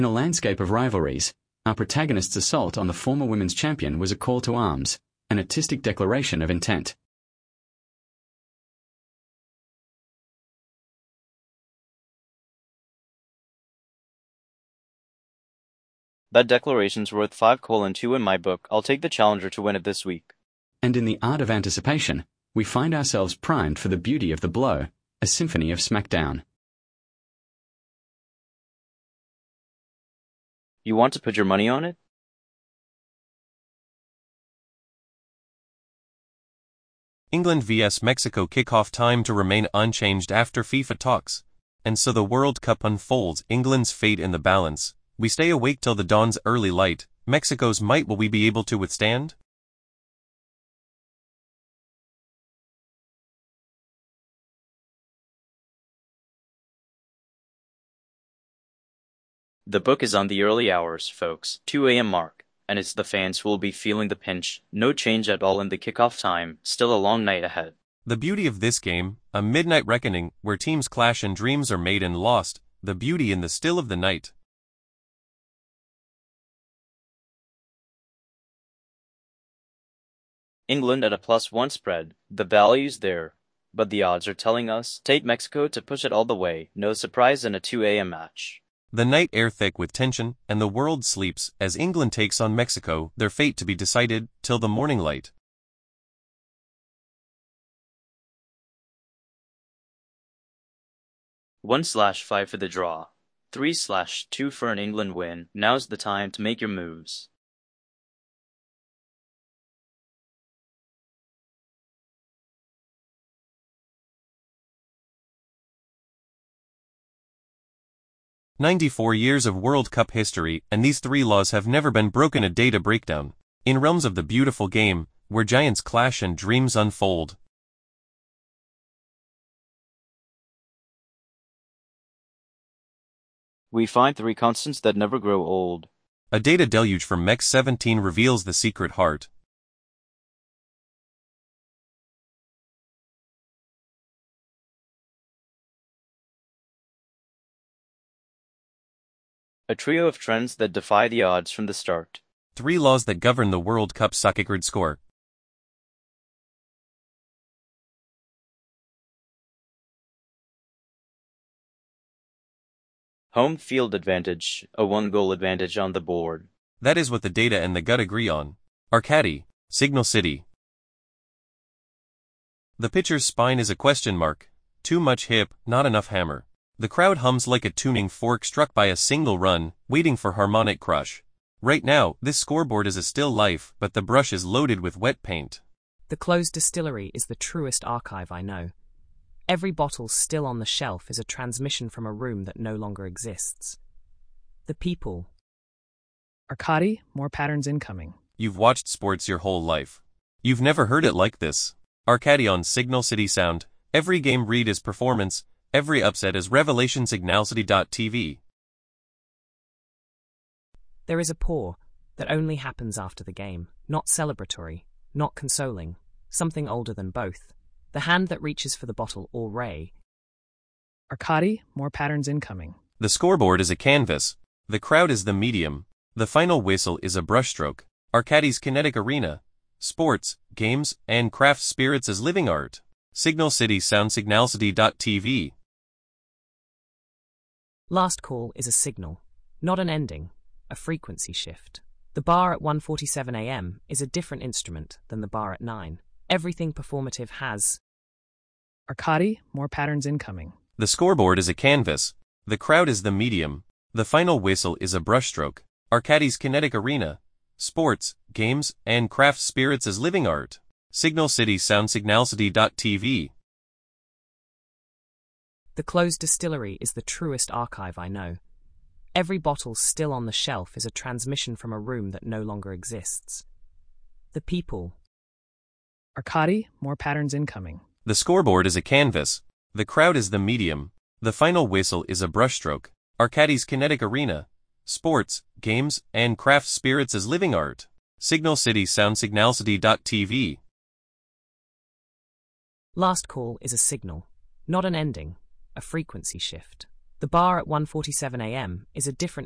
In a landscape of rivalries, our protagonist's assault on the former women's champion was a call to arms, an artistic declaration of intent. That declaration's worth 5:2 in my book. I'll take the challenger to win it this week. And in the art of anticipation, we find ourselves primed for the beauty of the blow, a symphony of smackdown. You want to put your money on it? England vs Mexico kickoff time to remain unchanged after FIFA talks. And so the World Cup unfolds, England's fate in the balance. We stay awake till the dawn's early light. Mexico's might, will we be able to withstand? The book is on the early hours, folks, 2 a.m. mark, and it's the fans who will be feeling the pinch. No change at all in the kickoff time, still a long night ahead. The beauty of this game, a midnight reckoning, where teams clash and dreams are made and lost, the beauty in the still of the night. England at a +1 spread, the value's there, but the odds are telling us, take Mexico to push it all the way, no surprise in a 2 a.m. match. The night air thick with tension, and the world sleeps, as England takes on Mexico, their fate to be decided, till the morning light. /5 for the draw, 3/2 for an England win. Now's the time to make your moves. "94 years of World Cup history, and these three laws have never been broken." A data breakdown. In realms of the beautiful game, where giants clash and dreams unfold. We find 3 constants that never grow old. A data deluge from Mex 17 reveals the secret heart. A trio of trends that defy the odds from the start. 3 laws that govern the World Cup soccer grid score. Home field advantage, a 1-goal advantage on the board. That is what the data and the gut agree on. Arcadi, Signal City. The pitcher's spine is a question mark. Too much hip, not enough hammer. The crowd hums like a tuning fork struck by a single run, waiting for harmonic crush. Right now, this scoreboard is a still life, but the brush is loaded with wet paint. The closed distillery is the truest archive I know. Every bottle still on the shelf is a transmission from a room that no longer exists. The people. Arcadi, more patterns incoming. You've watched sports your whole life. You've never heard it like this. Arcadi on Signal City Sound. Every game read is performance. Every upset is revelation. Signalcity.tv. There is a pour that only happens after the game, not celebratory, not consoling, something older than both. The hand that reaches for the bottle or ray. Arcadi, more patterns incoming. The scoreboard is a canvas. The crowd is the medium. The final whistle is a brushstroke. Arcadi's kinetic arena. Sports, games, and craft spirits as living art. Signal City Sound. Signalcity.tv. Last call is a signal, not an ending, a frequency shift. The bar at 1:47 a.m. is a different instrument than the bar at 9. Everything performative has. Arcadi, more patterns incoming. The scoreboard is a canvas. The crowd is the medium. The final whistle is a brushstroke. Arcadi's kinetic arena. Sports, games, and craft spirits as living art. Signal City Sound. Signalcity.tv. The closed distillery is the truest archive I know. Every bottle still on the shelf is a transmission from a room that no longer exists. The people. Arcadi, more patterns incoming. The scoreboard is a canvas. The crowd is the medium. The final whistle is a brushstroke. Arcadi's kinetic arena. Sports, games, and craft spirits as living art. Signal City Sound. Signalcity.tv. Last call is a signal, not an ending, a frequency shift. The bar at 1:47 a.m. is a different